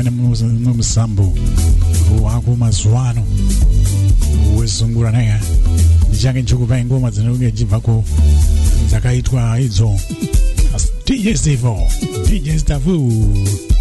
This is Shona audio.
amene mumusambu wakumazuwano wezungura naye ndichake nchikupa ingoma zinaluke jibvako zakaitwa idzo DJ Stavo